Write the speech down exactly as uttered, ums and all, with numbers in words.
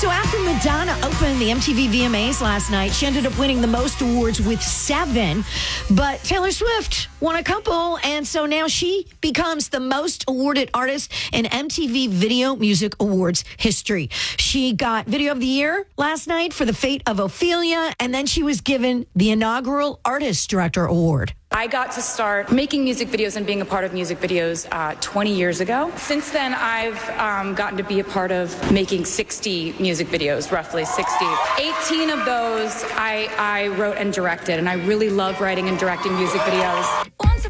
So after Madonna opened the M T V V M As last night, she ended up winning the most awards with seven. But Taylor Swift won a couple, and so now she becomes the most awarded artist in M T V Video Music Awards history. She got Video of the Year last night for The Fate of Ophelia, and then she was given the inaugural Artist Director Award. I got to start making music videos and being a part of music videos uh, twenty years ago. Since then, I've um, gotten to be a part of making sixty music videos, roughly sixty. eighteen of those I, I wrote and directed, and I really love writing and directing music videos.